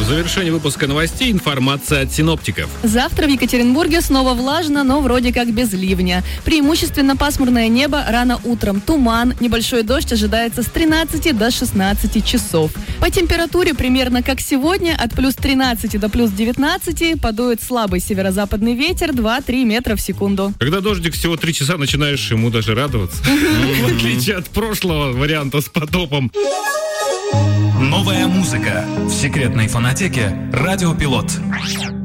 завершение выпуска новостей информация от синоптиков. Завтра в Екатеринбурге снова влажно, но вроде как без ливня. Преимущественно пасмурное небо, рано утром туман, небольшой дождь ожидается с 13 до 16 часов. По температуре примерно как сегодня, от плюс 13 до плюс 19 подует слабый северо-западный ветер 2-3 метра в секунду. Когда дождик всего 3 часа, начинаешь ему даже радоваться. В отличие от прошлого варианта с потопом. Новая музыка в секретной фонотеке «Радио Пилот».